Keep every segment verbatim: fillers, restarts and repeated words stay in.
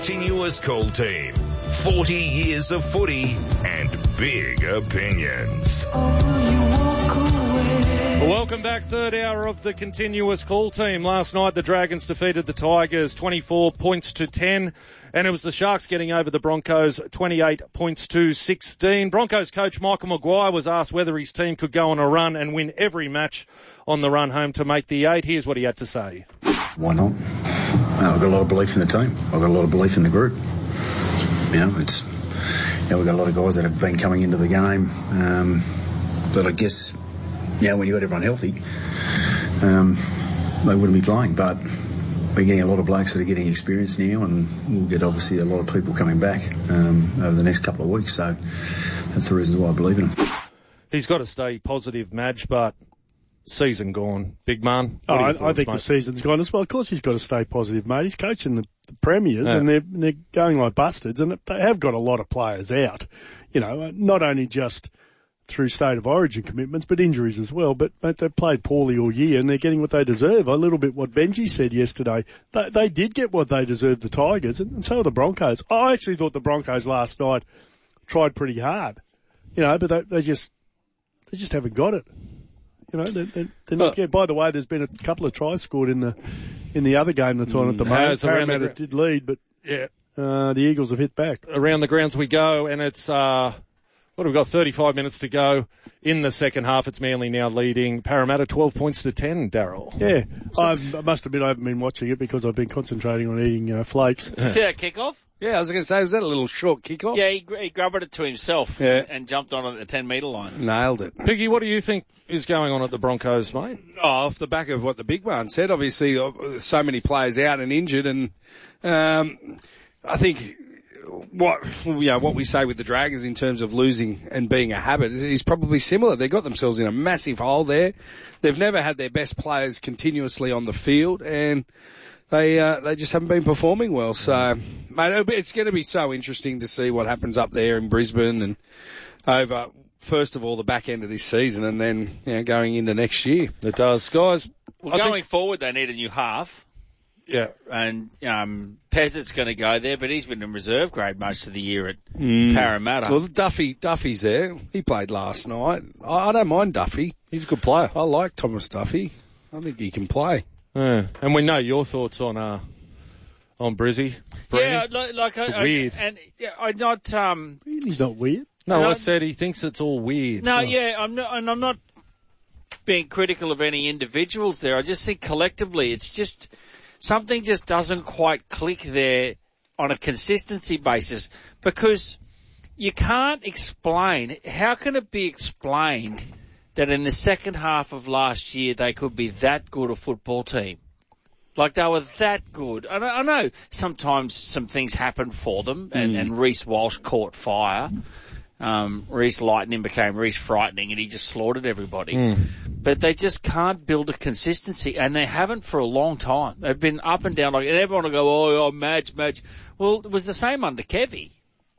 Continuous Call Team. forty years of footy and big opinions. Welcome back, third hour of the Continuous Call Team. Last night the Dragons defeated the Tigers twenty-four points to ten, and it was the Sharks getting over the Broncos twenty-eight points to sixteen. Broncos coach Michael Maguire was asked whether his team could go on a run and win every match on the run home to make the eight. Here's what he had to say. Why not? I've got a lot of belief in the team. I've got a lot of belief in the group. You know, it's, you know, we've got a lot of guys that have been coming into the game. Um, but I guess, you know, when you've got everyone healthy, um, they wouldn't be playing. But we're getting a lot of blokes that are getting experience now, and we'll get obviously a lot of people coming back um, over the next couple of weeks. So that's the reason why I believe in him. He's got to stay positive, Madge, but season gone. Big man. Oh, I, thoughts, I think mate? the season's gone as well. Of course he's got to stay positive, mate. He's coaching the, the premiers Yeah. and they're, they're going like bastards, and they have got a lot of players out. You know, not only just through state of origin commitments, but injuries as well. But, but they've played poorly all year and they're getting what they deserve. A little bit what Benji said yesterday. They, they did get what they deserved, the Tigers, and, and so are the Broncos. I actually thought the Broncos last night tried pretty hard. You know, but they, they just, they just haven't got it. You know, they're, they're, they're not, yeah, by the way, there's been a couple of tries scored in the in the other game that's on at the moment. Parramatta the, did lead, but yeah, uh, the Eagles have hit back. Around the grounds we go, and it's, uh, what have we got, thirty-five minutes to go in the second half. It's Manly now leading Parramatta twelve points to ten, Daryl. Yeah, I've, I must admit I haven't been watching it because I've been concentrating on eating uh, flakes. Did you see that kickoff? Yeah, I was going to say, was that a little short kickoff? Yeah, he, he grabbed it to himself Yeah. and, and jumped on it at the ten metre line. Nailed it. Piggy, what do you think is going on at the Broncos, mate? Oh, off the back of what the big man said, obviously uh, so many players out and injured, and um, I think what you know what we say with the Dragons in terms of losing and being a habit is probably similar. They got themselves in a massive hole there. They've never had their best players continuously on the field, and They uh, they just haven't been performing well. So, mate, it's going to be so interesting to see what happens up there in Brisbane and over, first of all, the back end of this season and then you know, going into next year. It does. Guys, Well, I going think, forward, they need a new half. yeah, And um, Peasant's going to go there, but he's been in reserve grade most of the year at Mm. Parramatta. Well, Duffy, Duffy's there. He played last night. I, I don't mind Duffy. he's a good player. I like Thomas Duffy. I think he can play. Yeah. And we know your thoughts on uh on Brizzy. yeah, like, like I, I, weird. and yeah, I'm not. Um, He's not weird. No, No, I said he thinks it's all weird. no, yeah, I'm not, and I'm not being critical of any individuals there. I just think collectively, it's just something just doesn't quite click there on a consistency basis because you can't explain. How can it be explained that in the second half of last year they could be that good a football team? Like they were that good. I know, I know sometimes some things happen for them, and, Mm. and Reece Walsh caught fire. Um, Reece Lightning became Reece Frightening, and he just slaughtered everybody. Mm. But they just can't build a consistency, and they haven't for a long time. They've been up and down, like, and everyone will go, oh, oh Madge, Madge. Well, it was the same under Kevy.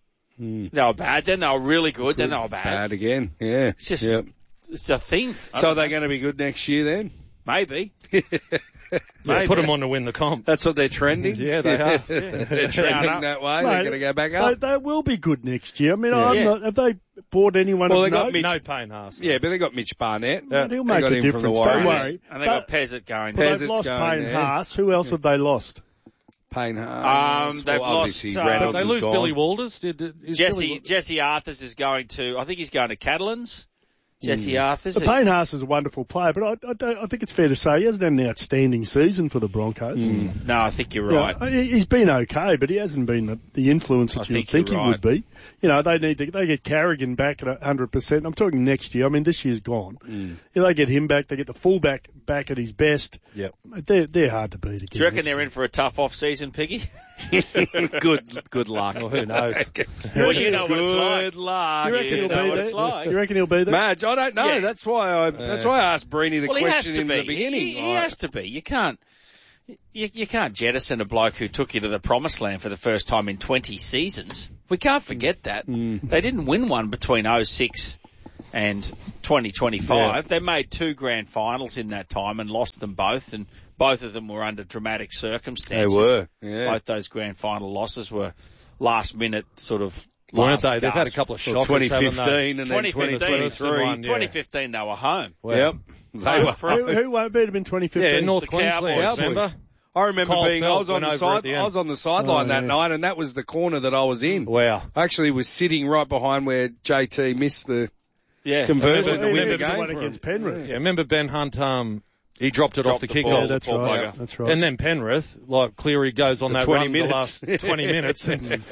Mm. They were bad, then they were really good, then they were bad. Bad again. Yeah. It's just, Yep. it's a thing. I So don't are they know. going to be good next year then? Maybe. Yeah, Maybe. put him on to win the comp. That's what they're trending? Yeah, they are. They're trending up. that way. Mate, They're going to go back They, up. they will be good next year. I mean, Yeah. I'm Yeah. not, have they bought anyone Well, of they got note? Mitch- No Payne Haas. Yeah, but they got Mitch Barnett. But he'll They make got a him from the difference. Warriors. Don't worry. And they got Peasant going. But they've Peasant's lost going Payne there. Haas. Who else have they lost? Payne Haas. Um, they've Well, obviously lost, uh, Reynolds They is lose gone. Billy Walters. Did, did is Jesse Billy, Jesse Arthurs is going to, I think he's going to Catalans. Jesse Arthurs. The Payne Haas is a wonderful player, but I, I, don't, I think it's fair to say he hasn't had an outstanding season for the Broncos. No, I think you're Yeah, right. he- he's been okay, but he hasn't been the, the influence I that you think think he you're would be. You know, they need to, they get Carrigan back at one hundred percent. I'm talking next year. I mean, this year's gone. Mm. Yeah, they get him back. They get the fullback back at his best. Yep. They're, they're hard to beat again. Do you reckon next they're year. in for a tough off-season, Piggy? good, good luck. Well, who knows? Well, you know what it's like. Good luck. You reckon You he'll know be what there? it's like. You reckon he'll be there? Madge, I don't know. Yeah. That's why I. That's why I asked Breeny the Well, he has question to in be. the beginning. He, he Like, has to be. You can't. You, you can't jettison a bloke who took you to the promised land for the first time in twenty seasons. We can't forget that. Mm. They didn't win one between oh six and twenty twenty-five. They made two grand finals in that time and lost them both, and both of them were under dramatic circumstances. They were, yeah. Both those grand final losses were last minute sort of Weren't last they? They've had a gasp. couple of Well, shockers, twenty haven't fifteen they? and then twenty twenty-three. One, yeah. twenty fifteen they were home. Well, Yep. They were Who, who won't beat him in twenty fifteen? Yeah, North The Queensland, Cowboys. remember? I remember Cole being, I Felt was on went the over at side, the I end. was on the sideline Oh, that yeah. night, and that was the corner that I was in. Wow. I actually was sitting right behind where J T missed the Yeah. conversion Remember- to win remember the the game one for against him. Penrith. Yeah, remember Ben Hunt, um, he dropped it Dropped off the the kickoff. ball. Yeah, that's Poor right. bugger. That's right. And then Penrith, like Cleary goes on The that twenty run minutes. the last twenty minutes. And,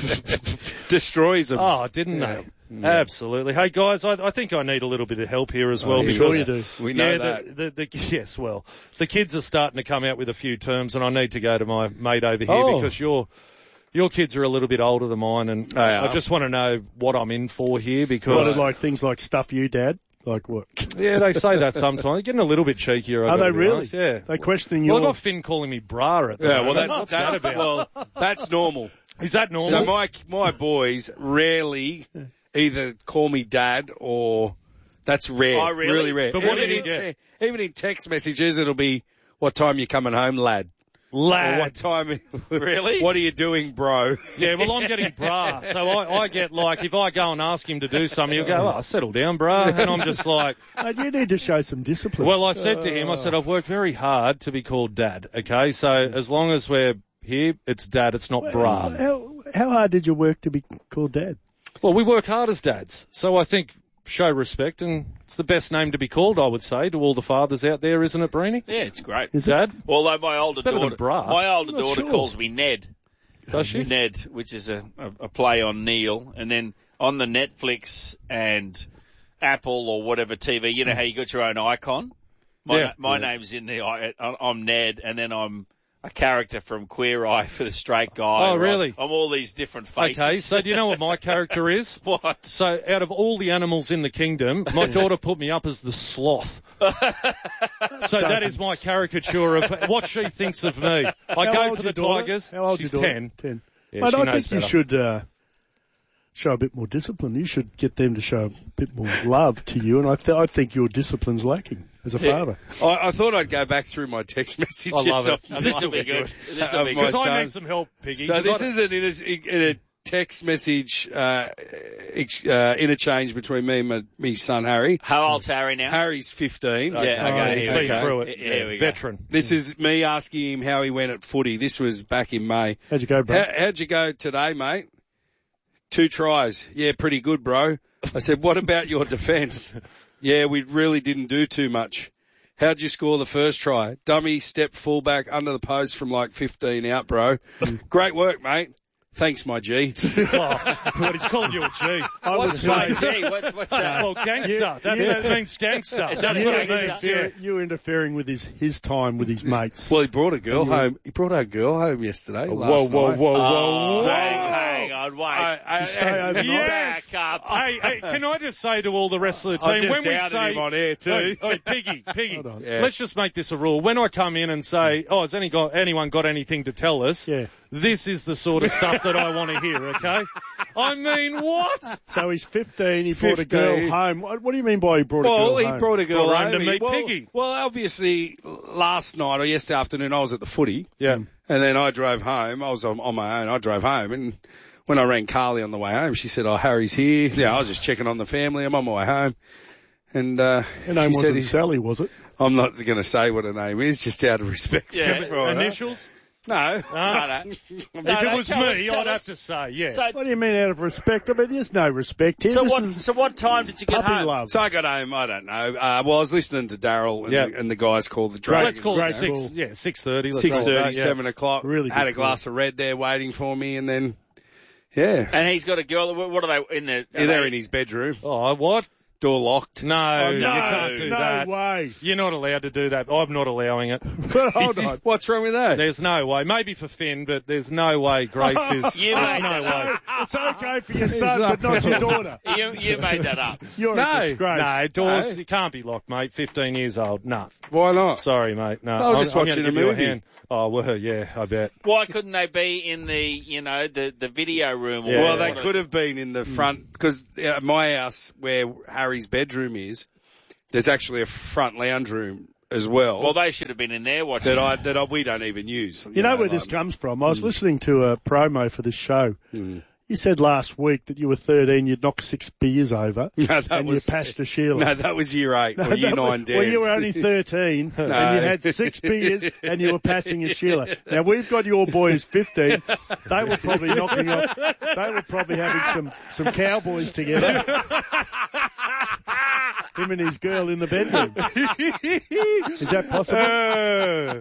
Destroys them. oh, didn't they? Absolutely. Hey guys, I, I think I need a little bit of help here as well. I'm because, sure you do. We know yeah, that. The, the, the, yes, well, the kids are starting to come out with a few terms, and I need to go to my mate over here Oh. because your your kids are a little bit older than mine, and They are. I just want to know what I'm in for here What because are like things like stuff you, Dad? Like what? yeah, they say that sometimes. They're getting a little bit cheekier. I've Are got they to be really? honest. Yeah. They questioning Well, your. I got Finn calling me bra at the Yeah, well, moment. that's, What's that that's, about? well, that's normal. Is that normal? So my, my boys rarely either call me dad or that's rare. Oh, really? rare. But what even, do you in get? te- even in text messages, it'll be, what time you coming home, lad? Or Lad. what time? Really? What are you doing, bro? Yeah, well, I'm getting bra. So I, I get like, if I go and ask him to do something, he'll go, oh, settle down, bra. And I'm just like, Mate, you need to show some discipline. well, I said to him, I said, I've worked very hard to be called dad. Okay. So as long as we're here, it's dad. It's not bra. How, how hard did you work to be called Dad? Well, we work hard as dads. So I think show respect, and it's the best name to be called, I would say, to all the fathers out there, isn't it, Breeny? Yeah, it's great. Is it? Dad? Although my older better than daughter, bra. my older I'm not daughter sure. calls me Ned. Does she? Ned, which is a, a, a play on Neil, and then on the Netflix and Apple or whatever T V, you know how you got your own icon? My, Yeah. my name's in there. I, I'm Ned, and then I'm a character from Queer Eye for the Straight Guy. Oh, or really? I'm, I'm all these different faces. Okay. So do you know what my character is? What? So out of all the animals in the kingdom, my daughter put me up as the sloth. So that is my caricature of what she thinks of me. I How go old's for your the daughter? Tigers. How old's She's your daughter? ten. Ten. Yeah, Mate, she I knows think you better. should uh, show a bit more discipline. You should get them to show a bit more love to you, and I, th- I think your discipline's lacking as a father. I, I thought I'd go back through my text messages. I love it. Oh, this will be good. This will Of be my good. Because I son. need some help, Piggy. So 'cause this I- is an inter- in a text message uh, ex- uh, interchange between me and my, my son Harry. How old's Harry now? Harry's fifteen. Yeah, Oh, okay, he's here we been go. through it. Here we go. Veteran. This is me asking him how he went at footy. This was back in May. How'd you go, bro? How, how'd you go today, mate? Two tries. Yeah, pretty good, bro. I said, what about your defence? Yeah, we really didn't do too much. How'd you score the first try? Dummy step fullback under the post from like fifteen out, bro. Great work, mate. Thanks, my G. Oh, but he's called you a G. I would What's say- my G? What, what's that? Well, gangster. Yeah, That's, yeah. That means gangster. That's that what it gangster? means, yeah. you, you interfering with his, his time with his mates. Well, he brought a girl And you- home. He brought a girl home yesterday. Whoa, last whoa, night. whoa, whoa, Oh, whoa. hang, hang on, wait. I- I- stay overnight? Yes. Back up. Hey, hey, can I just say to all the rest of the I team, just when we doubted say him on air too. Hey, hey, Piggy, Piggy, Hold on. Yeah. let's just make this a rule. When I come in and say, "Oh, has any got, anyone got anything to tell us?" Yeah. This is the sort of stuff that I want to hear. Okay? I mean, what? So he's fifteen, he brought a girl fifteen. home. What, what do you mean by he brought a girl Well, he home? brought a girl Brought her home. home to He- meet well, Piggy. Well, obviously, last night or yesterday afternoon, I was at the footy. Yeah. And then I drove home. I was on, on my own. I drove home. And when I rang Carly on the way home, she said, oh, Harry's here. Yeah, I was just checking on the family. I'm on my way home. And uh, Her name she said, wasn't he's- Sally, was it? I'm not going to say what her name is, just out of respect. Yeah, for her. Initials? No. Uh, No, no. if No, it no, was tell me, us, tell I'd us. have to say, yeah. So, What do you mean out of respect? I mean, there's no respect here. so This what? is So what time did you get puppy home? love. So I got home, I don't know. Uh, well, I was listening to Daryl and, Yeah. the, and the guys called the Well, Dragons. let's call Great it six. call. Yeah, six thirty. Six thirty, seven o'clock. Really had good a glass of red there waiting for me, and then yeah, And he's got a girl. What are they in the? yeah they're in his bedroom, Oh, what? door locked. No, Oh, you no, can't do no that. way. You're not allowed to do that. I'm not allowing it. But hold on. What's wrong with that? There's no way. Maybe for Finn, but there's no way Grace is. You there's made no that way. It's okay for your son, but not your daughter. You, you made that up. You're No, a disgrace. No, doors, No. you can't be locked, mate. fifteen years old. No. Why not? Sorry, mate. No. I was I'm- just I'm watching gonna a give you movie. hand. Oh, well, yeah, I bet. Why couldn't they be in the, you know, the, the video room? Or Yeah. Well, they what- could have been in the front because at my house where Harry Harry's bedroom is, there's actually a front lounge room as well. Well, they should have been in there watching. that I that I, we don't even use. You, You know, where like, this comes from? I was listening to a promo for this show. Mm. You said last week that you were thirteen, you'd knocked six beers over, No, that and was you passed to Sheila. No, that was year eight No, or year that was- nine dance. Well, you were only thirteen, and you had six beers, and you were passing a Sheila. Now, we've got your boys fifteen. They were probably knocking off, they were probably having some, some cowboys together. Him and his girl in the bedroom. Is that possible? Uh,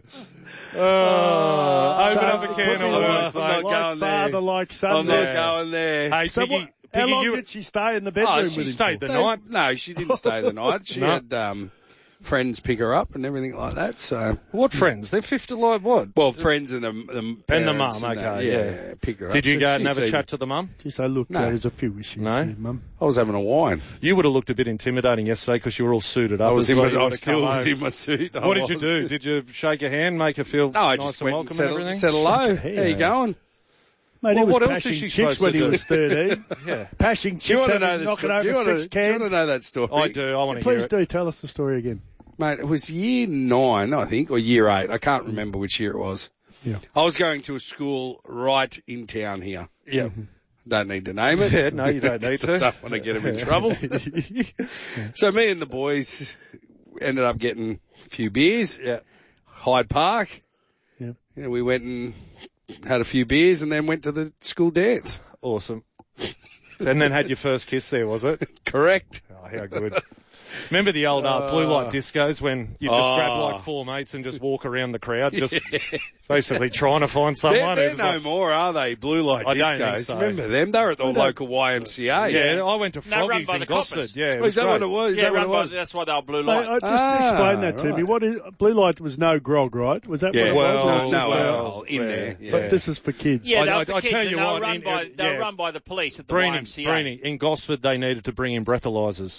oh, open So, up a can put me of like- worms, I'm mate. not like going there. father, like son. I'm not there. going there. Hey, So Piggy, what, how Piggy, long you, did she stay in the bedroom Oh, with she him? stayed for? the No, night? no, she didn't stay the night. She No. had um, friends pick her up and everything like that. So, What friends? They're fifty, like what? well, friends and the, the And the parents mum, and that, okay, yeah, yeah. pick her up. Did you So go she and have a seen- chat to the mum? She said, look, No. there's a few issues No? here, Mum. I was having a wine. You would have looked a bit intimidating yesterday because you were all suited up. I was as in well. my, You I would was have come still was home. in my suit. I What did you was. do? Did you shake her hand, make her feel No, I nice just and went welcome and said, and everything? said hello. Hey, How you hey. going? Mate, Well, he was what else pashing is she chicks supposed when to he do? was thirteen. Yeah. Pashing Do you chicks want to having- know the knocking story? Do you over want six to, do you want cans. to know that story? I do. I want to hear Please it. do, tell us the story again. Mate, it was year nine, I think, or year eight. I can't remember which year it was. Yeah. I was going to a school right in town here. Yeah. Don't need to name it. Yeah, no, you don't need I to. don't want to get him in trouble. So me and the boys ended up getting a few beers. Yeah. Hyde Park. Yeah. And we went and had a few beers and then went to the school dance. Awesome. And then had your first kiss there, was it? Correct. Oh, how good. Remember the old uh, blue light discos when you just Oh. grab like four mates and just walk around the crowd, just basically trying to find someone? They're, they're who's no like- more, are they? Blue light I discos. don't think so. Remember them? They were at the local Y M C A. Yeah, I went to No, run Froggies by in the Gosford. coppers. Yeah, it Oh, was is that great. what it was? Is Yeah, that what run it by, was? that's why they were blue Mate, light. I just Ah, explain that to right. me. What is blue light? Was no grog, right? Was that Yeah. what it Well, was? Or no, was no it- well, in yeah. there. Yeah. But this is for kids. Yeah, I- they I- were for I kids, tell and you they were what, run in- by uh, they were yeah. run by the police at the Breeny, Y M C A. Breeny, in Gosford they needed to bring in breathalyzers.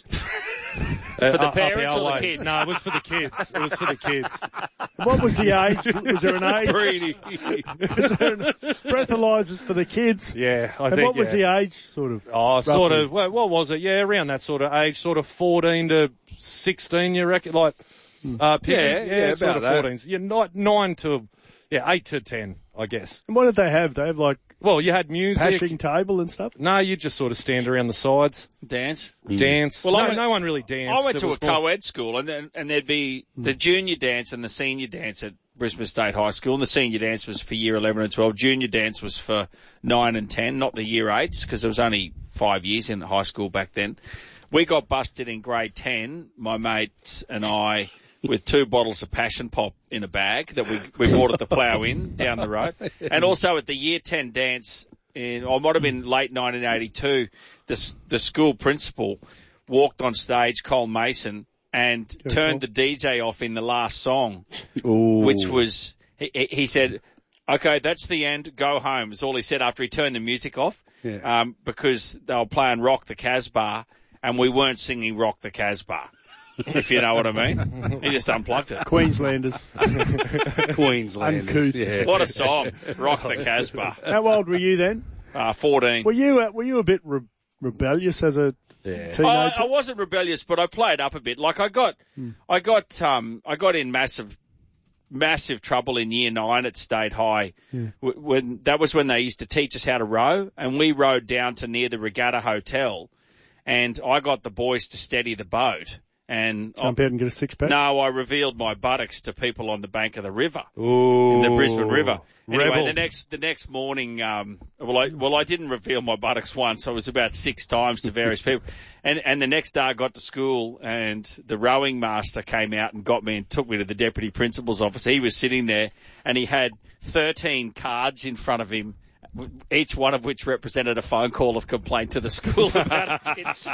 For the Uh, up parents our or the way. kids? No, it was for the kids. It was for the kids. What was the age? Was there an age? Breedy. Was there an breathalyzers for the kids? Yeah, I And think. what was yeah. the age, sort of? Oh, sort roughly? of. What, what was it? Yeah, around that sort of age, sort of fourteen to sixteen. You reckon? Like, uh, Piggy? Yeah, yeah, sort about of that. fourteen. Yeah, not nine to, yeah, eight to ten, I guess. And what did they have? They have like Well, you had music. pashing table and stuff. No, you just sort of stand around the sides, Dance. dance. Well, no, I went- no one really danced. I went It to a was more- co-ed school, and then, and there'd be the junior dance and the senior dance at Brisbane State High School. And the senior dance was for year eleven and twelve. Junior dance was for nine and ten, not the year eights, because there was only five years in high school back then. We got busted in grade ten, my mates and I, with two bottles of Passion Pop in a bag that we we bought at the Plough Inn down the road. And also at the year ten dance, in, or it might have been late nineteen eighty-two, the, the school principal walked on stage, Cole Mason, and turned the D J off in the last song, which was, he, he said, okay, that's the end, go home, is all he said after he turned the music off, Yeah. um, because they were playing Rock the Casbah, and we weren't singing Rock the Casbah, if you know what I mean. He just unplugged it. Queenslanders. Queenslanders. Uncouth. Yeah. What a song, Rock the Casbah. How old were you then? Uh, fourteen. Were you uh, were you a bit re- rebellious as a Yeah. teenager? I, I wasn't rebellious, but I played up a bit. Like I got, I got, um, I got in massive, massive trouble in year nine at State High. W- When that was when they used to teach us how to row, and we rowed down to near the Regatta Hotel, and I got the boys to steady the boat. And Jump out and get a six pack. no, I revealed my buttocks to people on the bank of the river. Ooh. In the Brisbane River. Anyway, Rebel. the next the next morning, um, well, I well I didn't reveal my buttocks once. So it was about six times to various people, and and the next day I got to school, and the rowing master came out and got me and took me to the deputy principal's office. He was sitting there, and he had thirteen cards in front of him, each one of which represented a phone call of complaint to the school about a kid's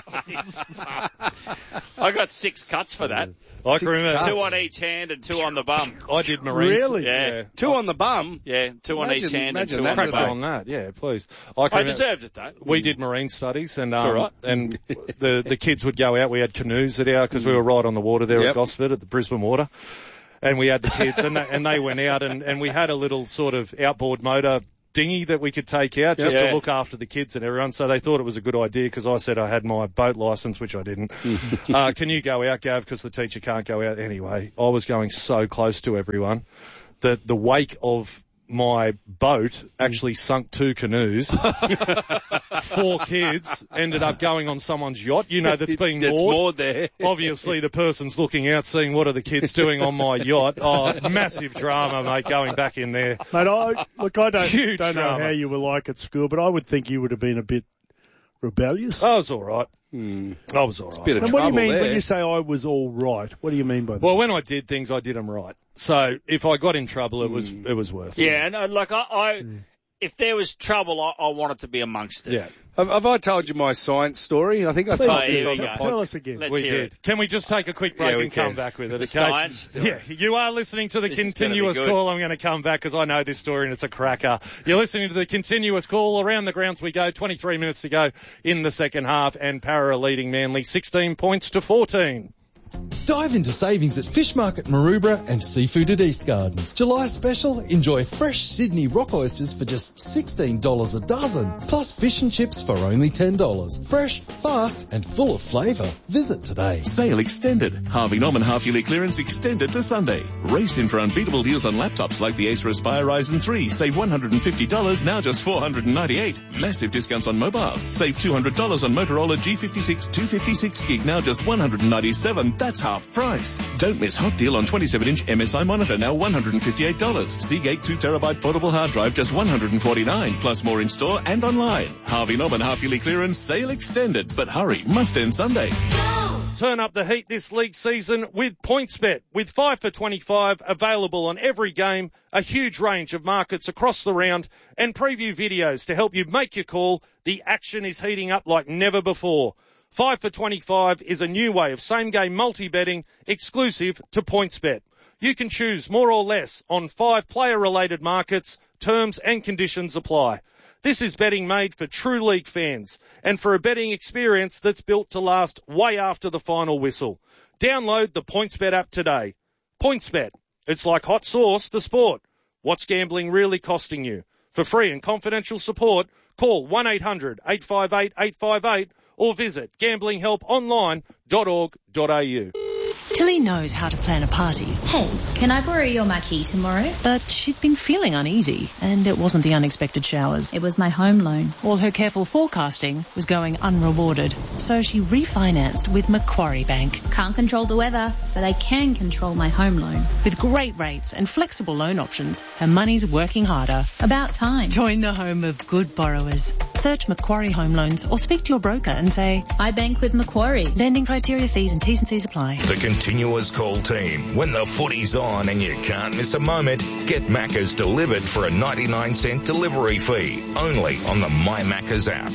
I got six cuts for that. I can remember. Two on each hand and two on the bum. I did Marines. Really? Yeah. Two on the bum. Yeah, two on Imagine- each hand and imagine two that on the Crack debate. bum. on that, yeah, please. I, can I remember- deserved it though. We did marine studies, and um, all right. and the the kids would go out. We had canoes at our because we were right on the water there Yep. at Gosford at the Brisbane Water, and we had the kids, and they, and they went out, and, and we had a little sort of outboard motor dinghy that we could take out just Yeah. to look after the kids and everyone. So they thought it was a good idea because I said I had my boat license, which I didn't. uh, can you go out, Gav? Because the teacher can't go out anyway. I was going so close to everyone that the wake of my boat actually sunk two canoes. Four kids ended up going on someone's yacht, you know, that's being That's moored. moored there. Obviously, the person's looking out, seeing what are the kids doing on my yacht. Oh, massive drama, mate, going back in there. Mate, I, look, I don't, Huge don't know drama. how you were like at school, but I would think you would have been a bit rebellious. I was all right. Mm. I was all right. bit of And what do you trouble mean there. when you say I was all right? What do you mean by that? Well, when I did things, I did them right. So if I got in trouble, it was it was worth it. Yeah, and uh, like I, I if there was trouble, I, I wanted to be amongst it. Yeah, Have, have I told you my science story? I think I Please told Oh, this here on we the go. podcast. Tell us again. Let's we hear did. it. Can we just take a quick break Yeah, we and come can. back with it? The okay? science story. Yeah, you are listening to the This is gonna be continuous good. call. I'm going to come back because I know this story and it's a cracker. You're listening to the continuous call. Around the grounds we go. twenty-three minutes to go in the second half, and Para leading Manly sixteen points to fourteen. Dive into savings at Fish Market Maroubra and Seafood at East Gardens. July special, enjoy fresh Sydney rock oysters for just sixteen dollars a dozen, plus fish and chips for only ten dollars. Fresh, fast and full of flavour. Visit today. Sale extended. Harvey Norman half-yearly clearance extended to Sunday. Race in for unbeatable deals on laptops like the Acer Aspire Ryzen three. Save one hundred fifty dollars, now just four hundred ninety-eight dollars. Massive discounts on mobiles. Save two hundred dollars on Motorola G fifty-six two fifty-six gig, now just one hundred ninety-seven dollars. That's half price. Don't miss hot deal on twenty-seven inch M S I monitor, now one hundred fifty-eight dollars. Seagate two terabyte portable hard drive, just one hundred forty-nine dollars. Plus more in store and online. Harvey Norman half-yearly clearance, sale extended. But hurry, must end Sunday. Turn up the heat this league season with PointsBet. With five for twenty-five available on every game, a huge range of markets across the round, and preview videos to help you make your call. The action is heating up like never before. five for twenty-five is a new way of same-game multi-betting exclusive to PointsBet. You can choose more or less on five player-related markets. Terms and conditions apply. This is betting made for true league fans and for a betting experience that's built to last way after the final whistle. Download the PointsBet app today. PointsBet. It's like hot sauce for sport. What's gambling really costing you? For free and confidential support, call one eight hundred eight five eight eight five eight or visit gambling help online dot org dot a u. Tilly knows how to plan a party. Hey, can I borrow your marquee tomorrow? But she'd been feeling uneasy, and it wasn't the unexpected showers. It was my home loan. All her careful forecasting was going unrewarded, so she refinanced with Macquarie Bank. Can't control the weather, but I can control my home loan. With great rates and flexible loan options, her money's working harder. About time. Join the home of good borrowers. Search Macquarie Home Loans or speak to your broker and say, I bank with Macquarie. lending criteria, fees and T's and C's apply. The continuous call team. When the footy's on and you can't miss a moment, get Macca's delivered for a ninety-nine cent delivery fee. Only on the My Macca's app.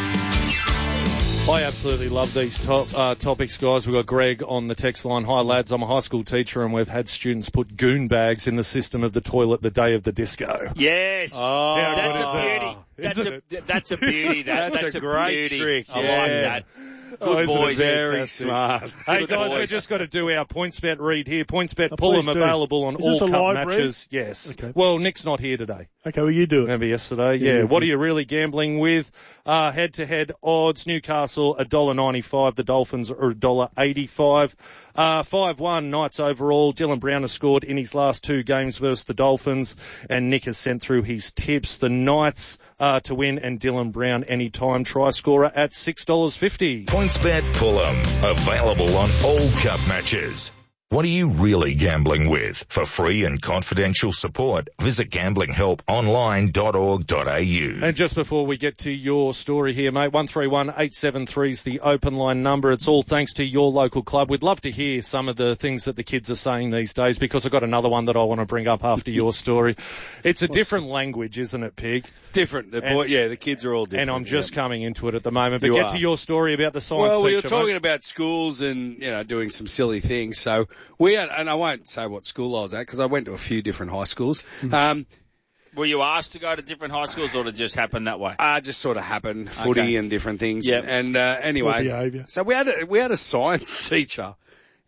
I absolutely love these top, uh, topics, guys. We've got Greg on the text line. Hi, lads. I'm a high school teacher and we've had students put goon bags in the system of the toilet the day of the disco. Yes. Oh, that's good a is beauty. that? That's Isn't a, it? that's a beauty. That, That's that's a a great beauty. trick, I yeah. like that. Oh, Good isn't it boys. Very fantastic? smart. Hey, Good guys, boys. we've just got to do our PointsBet read here. PointsBet, Oh, pull them please do. available on Is all this a cup live matches. Yes. Okay. Well, Nick's not here today. Okay, well, you do it. Remember yesterday? Yeah, Yeah. yeah, What yeah. are you really gambling with? Uh, head-to-head odds. Newcastle, one dollar ninety-five. The Dolphins are one dollar eighty-five. Uh, five one Knights overall. Dylan Brown has scored in his last two games versus the Dolphins, and Nick has sent through his tips. The Knights uh, to win and Dylan Brown anytime try scorer at six dollars fifty. PointsBet Fulham. Available on all cup matches. What are you really gambling with? For free and confidential support, visit gambling help online dot org dot a u. And just before we get to your story here, mate, one three one eight seven three is the open line number. It's all thanks to your local club. We'd love to hear some of the things that the kids are saying these days, because I've got another one that I want to bring up after your story. It's a different language, isn't it, Pig? Different. The And- boy, yeah, the kids are all different. And I'm just yeah. coming into it at the moment. But You get are. to your story about the science Well, we were teacher, talking mate. about schools and, you know, doing some silly things. So we had, and I won't say what school I was at because I went to a few different high schools. Um, Were you asked to go to different high schools, or did it just happen that way? uh, just sort of happened, footy Okay. and different things. Yep. And, uh, Good anyway, behaviour. so we had a, we had a science teacher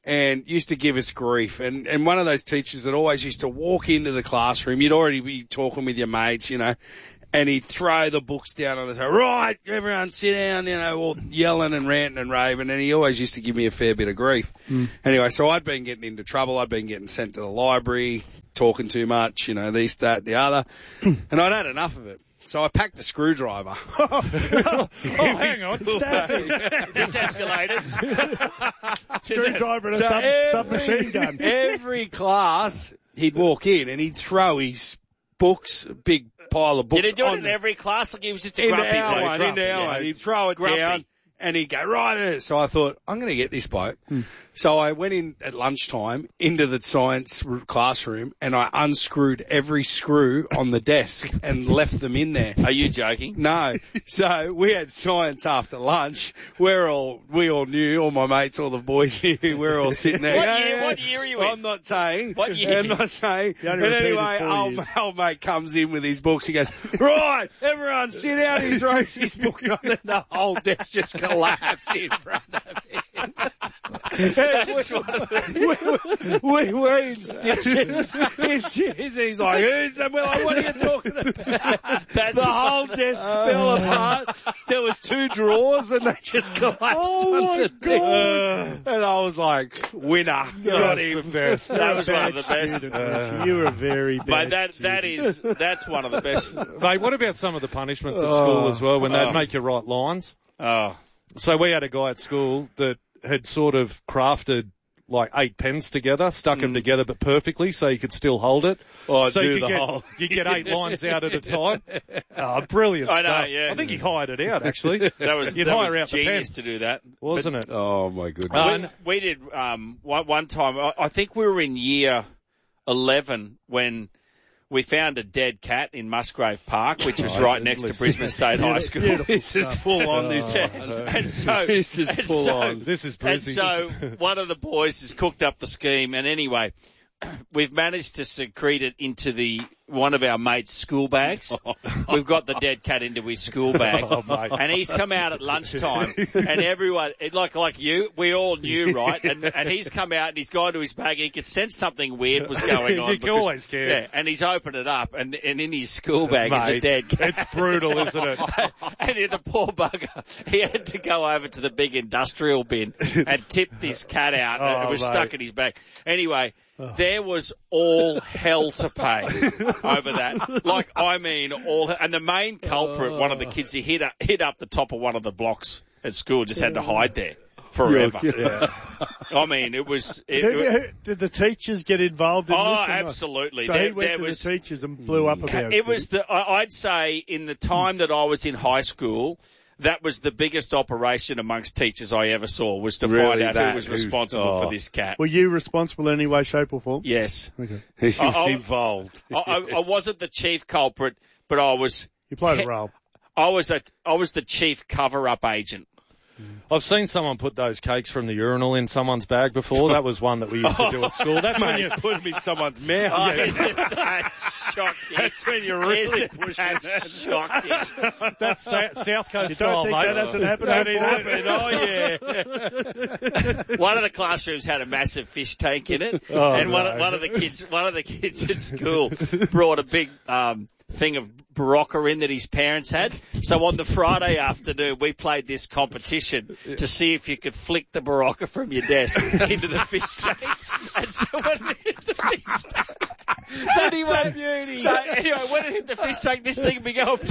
and used to give us grief. And, and one of those teachers that always used to walk into the classroom, you'd already be talking with your mates, you know, and he'd throw the books down on the table. Right, everyone sit down, you know, all yelling and ranting and raving. And he always used to give me a fair bit of grief. Mm. Anyway, so I'd been getting into trouble. I'd been getting sent to the library, talking too much, you know, this, that, the other. And I'd had enough of it. So I packed a screwdriver. oh, hang on. This escalated. Screwdriver and a so sub, every, submachine gun. Every class, he'd walk in and he'd throw his books, a big pile of books. Did he do it on in the, every class? Like he was just a in grumpy our bloke? one, Grumpy, in our yeah. one. He'd throw it Grumpy. down and he'd go, right. So I thought, I'm going to get this bloke. Hmm. So I went in at lunchtime into the science classroom and I unscrewed every screw on the desk and left them in there. Are you joking? No. So we had science after lunch. We're all, we all knew, all my mates, all the boys here, we're all sitting there. What yeah, year, yeah. what year are you in? I'm not saying. What year? I'm not saying. You And only repeated anyway, four old, years. old mate comes in with his books. He goes, right, everyone sit down. He throws his books on and the whole desk just collapsed in front of him. That's one of the... we, we were in stitches. In stitches. He's like, who's the, we're like, what are you talking about? That's the whole desk uh, fell apart. There was two drawers and they just collapsed. Oh my God. And I was like, winner. Got That's him. the best. That was one of the best. Student, uh, you were a very bad Mate, that, that student. is, that's one of the best. Mate, what about some of the punishments at Oh. school as well when they'd Oh. make you write lines? Oh. So we had a guy at school that had sort of crafted like eight pens together, stuck them together but perfectly so you could still hold it. Oh, so do you the could get, whole- you get eight lines out at a time. Oh, brilliant I know, stuff. yeah. I think he hired it out actually. That was, You'd that hire was out the pen, genius to do that. wasn't it? Oh my goodness. Uh, We, we did, um, one, one time, I, I think we were in year eleven when we found a dead cat in Musgrave Park, which was Oh, right next to Brisbane State High School. This is full on, this Yeah. one. And so, This is and full so- on. This is And Brizzy. so one of the boys has cooked up the scheme, and anyway, we've managed to secrete it into the one of our mates' school bags. We've got the dead cat into his school bag, Oh, mate. and he's come out at lunchtime, and everyone, it- like like you, we all knew, right? And and he's come out and he's gone to his bag. He could sense something weird was going on. You because- always can. Yeah, and he's opened it up, and and in his school bag is a Mate, dead cat. it's brutal, isn't it? And the poor bugger, he had to go over to the big industrial bin and tip this cat out. Oh, it was mate. stuck in his bag. Anyway, there was all hell to pay over that. Like, I mean, all, and the main culprit, one of the kids, he hit, up- hit up the top of one of the blocks at school, just had to hide there forever. Yeah. I mean, it was, it, Who- it- who- Did the teachers get involved in oh, this? or not? absolutely. So there, he went there to was, the teachers and blew up about it. it was the, I- I'd say in the time that I was in high school, that was the biggest operation amongst teachers I ever saw, was to Really, find out that- who was who- responsible oh. for this cat. Were you responsible in any way, shape or form? Yes. Okay. He was I- I- involved. I, I, I wasn't the chief culprit, but I was, You played a role. I was a, I was the chief cover-up agent. I've seen someone put those cakes from the urinal in someone's bag before. That was one that we used to do at school. That's when you put them in someone's mouth. Oh, Yeah. isn't that shocking? That's when you're really Isn't pushing that it. shocking? That's sa- South Coast You style, don't think mate. that hasn't happened That before? is happened. Oh yeah. One of the classrooms had a massive fish tank in it, Oh, and one, of, no. one of the kids, one of the kids at school brought a big um, thing of Barocca in that his parents had. So on the Friday afternoon, we played this competition to see if you could flick the Barocca from your desk into the fish tank. And so when it hit the fish tank, anyway, beauty. No, anyway, when it hit the fish tank, this thing would be going.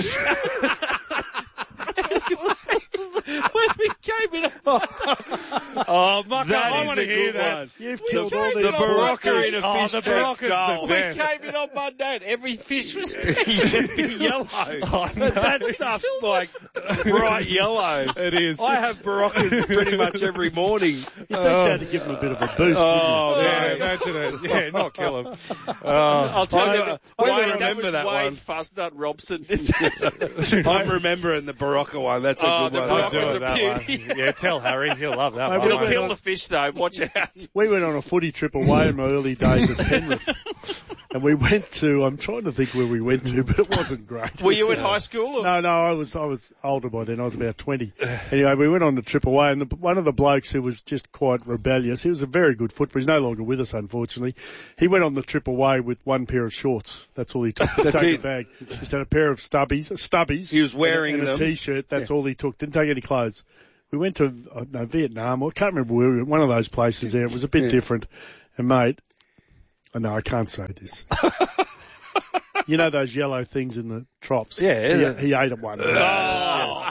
When we came in, Oh, Mucker, That I is want a to hear good that. one. You've We killed came all in these on Barocca in a Oh, fish the tank's Barocca's goal. the we best. came in on Monday and every fish was Yellow. But that stuff's like bright yellow. It is. I have Baroccas pretty much every morning. You think that to give them a bit of a boost, Oh, Yeah, man. imagine it. Yeah, not kill him. I'll tell I- you, that, I Wayne, remember that was that Wade one. Fusnut Robson. I'm remembering the Barocca one. That's a Oh, good the one. Barocca I'll do was it a that beauty. one. Yeah, tell Harry. He'll love that Mate, one. we'll mate. Kill the fish though. Watch out. We went on a footy trip away in my early days at Penrith. And we went to, I'm trying to think where we went to, but it wasn't great. Were you in high school? Or? No, no, I was I was older by then. I was about twenty. Anyway, we went on the trip away, and the, one of the blokes who was just quite rebellious, he was a very good footballer. He's no longer with us, unfortunately. He went on the trip away with one pair of shorts. That's all he took to That's take it. a bag. Just had a pair of stubbies, stubbies. He was wearing and, and a them. t-shirt. That's Yeah. all he took. Didn't take any clothes. We went to uh, no, Vietnam, or I can't remember where we went. One of those places there. It was a bit Yeah. different. And mate, oh, no, I can't say this. You know those yellow things in the troughs? Yeah. He, he ate them one. Oh.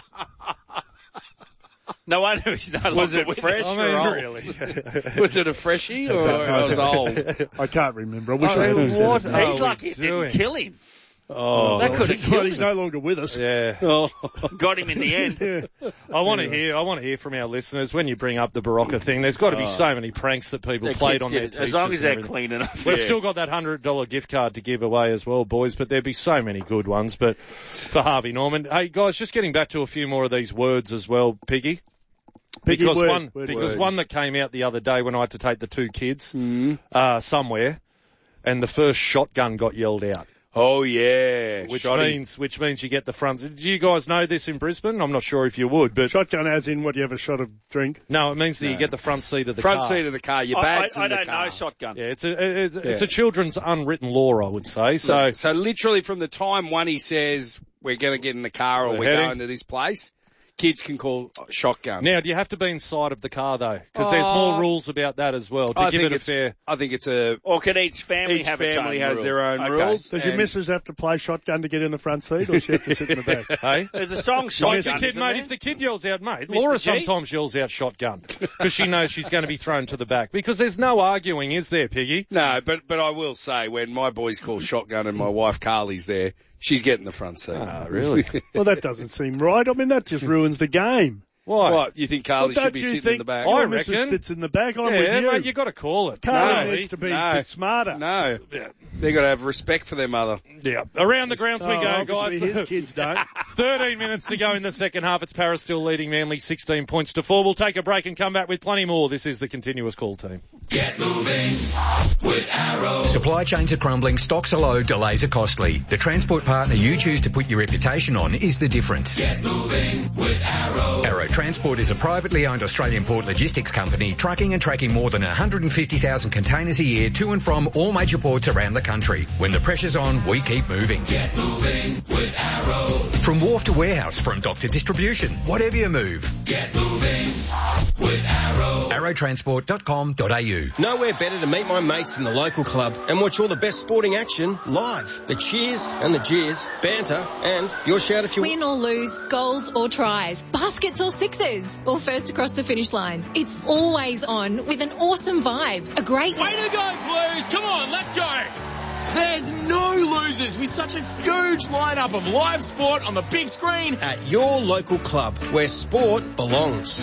No wonder he's not Was longer it with fresh us. or I mean, old? really. Was it a freshie or it was old? I can't remember. I wish I I mean, had said what it. are He's we lucky it doing? didn't kill him. Oh, That could have Well, killed he's him. no longer with us. Yeah. oh. Got him in the end. Yeah. I want to hear. I want to hear from our listeners when you bring up the Barocca thing. There's got to be so many pranks that people The played kids on did their it, teachers. as long as and they're everything. clean enough. We've Yeah. still got that hundred dollar gift card to give away as well, boys. But there'd be so many good ones. But for Harvey Norman, hey guys, just getting back to a few more of these words as well, Piggy. Piggy Because word, one, word, because words. one that came out the other day when I had to take the two kids Mm. uh, somewhere, and the first shotgun got yelled out. Oh yeah. Which Shotty. means, which means you get the front. Do you guys know this in Brisbane? I'm not sure if you would, but Shotgun as in, what, do you have a shot of drink? no, it means that you No. get the front seat of the Front car. seat of the car. Your I, bag's I, I in the don't car. know shotgun. Yeah, it's a it's, it's Yeah. a children's unwritten law, I would say. So So, so literally from the time one he says we're going to get in the car or We're we're heading. going to this place, kids can call shotgun. now, do you have to be inside of the car though? Because there's more Oh. rules about that as well. To I give think it a it's fair. I think it's a Or can each family each have family its own has rule? their own Okay. rules. Does your and- missus have to play shotgun to get in the front seat, or she have to sit in the back? Hey, There's a song Like shotgun. the kid, isn't mate. there? If the kid yells out, mate, Mister Laura G? sometimes yells out shotgun because she knows she's going to be thrown to the back. Because there's no arguing, is there, Piggy? No, but but I will say when my boys call shotgun and my wife Carly's there, she's getting the front seat. Ah, really? Well, that doesn't seem right. I mean, that just ruins the game. Why? What, you think Carly Well, should don't be you sitting think in the back? I your missus reckon. sits in the back? I'm Yeah, with you. mate, you got to call it. Carly No, needs to be no. a bit smarter. No, they got to have respect for their mother. Yeah. Around the grounds So we go, obviously guys. his kids don't. thirteen minutes to go in the second half. It's Paris still leading Manly sixteen points to four. We'll take a break and come back with plenty more. This is the Continuous Call team. Get moving with Arrow. Supply chains are crumbling, stocks are low, delays are costly. The transport partner you choose to put your reputation on is the difference. Get moving with Arrow. Arrow Transport is a privately owned Australian port logistics company trucking and tracking more than one hundred fifty thousand containers a year to and from all major ports around the country. When the pressure's on, we keep moving. Get moving with Arrow. From wharf to warehouse, from dock to distribution, whatever you move. Get moving with Arrow. arrow transport dot com dot a u. Nowhere better to meet my mates in the local club and watch all the best sporting action live. The cheers and the jeers, banter, and your shout if you Win or lose, goals or tries, baskets or sixes, or first across the finish line. It's always on with an awesome vibe. A great... Way to go, Blues! Come on, let's go! There's no losers with such a huge lineup of live sport on the big screen. at your local club where sport belongs.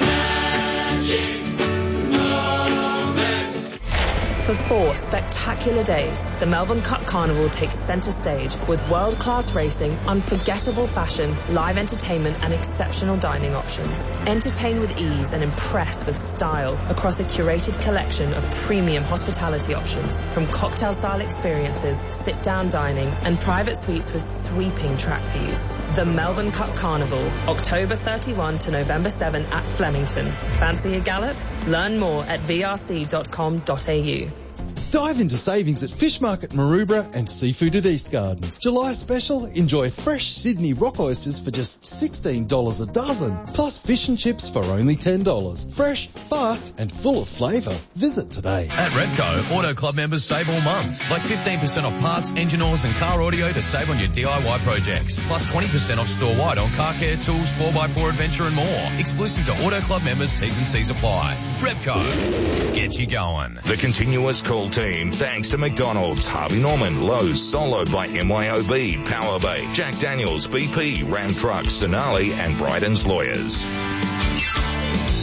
For four spectacular days, the Melbourne Cup Carnival takes centre stage with world-class racing, unforgettable fashion, live entertainment and exceptional dining options. Entertain with ease and impress with style across a curated collection of premium hospitality options, from cocktail-style experiences, sit-down dining and private suites with sweeping track views. The Melbourne Cup Carnival, October thirty-first to November seventh at Flemington. Fancy a gallop? Learn more at v r c dot com dot a u. Dive into savings at Fish Market Maroubra and Seafood at East Gardens. July special, enjoy fresh Sydney rock oysters for just sixteen dollars a dozen, plus fish and chips for only ten dollars. Fresh, fast and full of flavour. Visit today. At Repco, Auto Club members save all month, like fifteen percent off parts, engine oils and car audio to save on your D I Y projects, plus twenty percent off store-wide on car care, tools, four by four adventure and more. Exclusive to Auto Club members, T's and C's apply. Repco, get you going. The Continuous Call team, thanks to McDonald's, Harvey Norman, Lowe's, soloed by M Y O B, Power Bay, Jack Daniels, B P, Ram Trucks, Sonali and Bryden's Lawyers.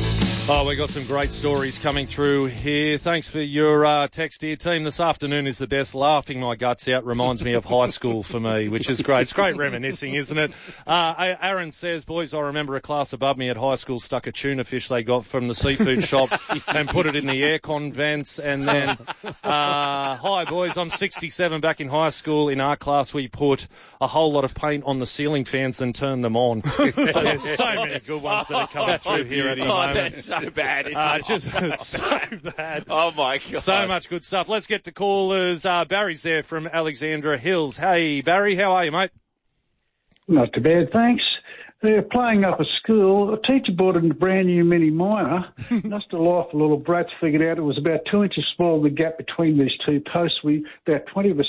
Oh, we got some great stories coming through here. Thanks for your uh, text here, team. This afternoon is the best. Laughing my guts out reminds me of high school for me, which is great. It's great reminiscing, isn't it? Uh, Aaron says, boys, I remember a class above me at high school stuck a tuna fish they got from the seafood shop and put it in the aircon vents. And then, uh, hi, boys, I'm sixty-seven. Back in high school, in art class, we put a whole lot of paint on the ceiling fans and turned them on. So there's so many good ones that are coming through here at the oh, moment. That's so bad, isn't Uh, it? just it's so bad. Oh, my God. So much good stuff. Let's get to callers. Uh, Barry's there from Alexandra Hills. Hey, Barry, how are you, mate? Not too bad, thanks. They're playing up at school. A teacher bought a brand new mini miner. Just a life, the little brats figured out it was about two inches small, the gap between these two posts. We about twenty of us